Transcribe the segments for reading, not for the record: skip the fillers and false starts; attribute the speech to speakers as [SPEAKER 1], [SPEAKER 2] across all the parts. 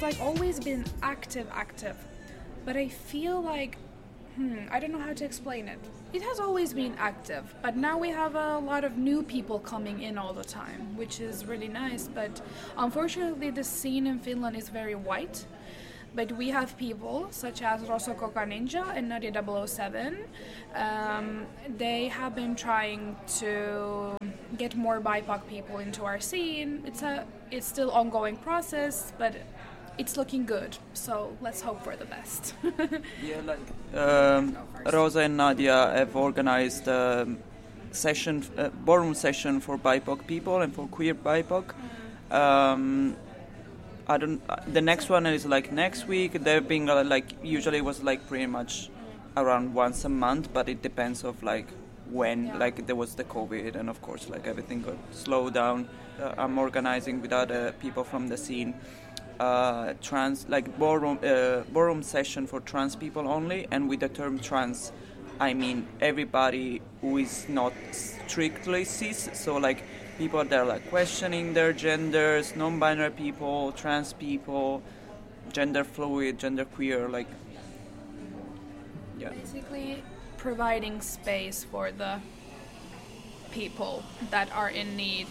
[SPEAKER 1] like always been active, but I feel like, I don't know how to explain it. It has always been active, but now we have a lot of new people coming in all the time, which is really nice. But unfortunately, the scene in Finland is very white. But we have people such as Rosso Coca Ninja and Nadia 007. They have been trying to get more BIPOC people into our scene. It's still ongoing process, but it's looking good. So let's hope for the best.
[SPEAKER 2] Yeah, Rosa and Nadia have organized a session, ballroom session for BIPOC people and for queer BIPOC. The next one is like next week. They're being usually it was like pretty much around once a month, but it depends of like when there was the COVID and of course like everything got slowed down. I'm organizing with other people from the scene trans ballroom session for trans people only, and with the term trans I mean everybody who is not strictly cis, so like people that are like questioning their genders, non-binary people, trans people, gender fluid, gender queer,
[SPEAKER 1] basically providing space for the people that are in need.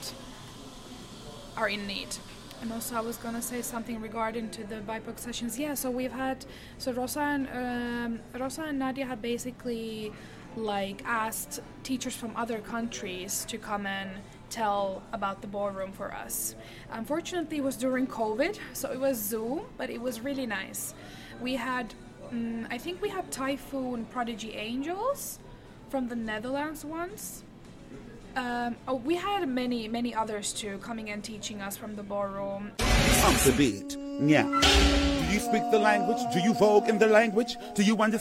[SPEAKER 1] And also I was going to say something regarding to the BIPOC sessions. Yeah, so Rosa and Nadia had basically like asked teachers from other countries to come and tell about the ballroom for us. Unfortunately, it was during COVID, so it was Zoom, but it was really nice. We had, I think we had Typhoon Prodigy Angels from the Netherlands once. We had many others too coming and teaching us from the ballroom.
[SPEAKER 3] Up the beat, yeah. Do you speak the language? Do you vogue in the language? Do you understand?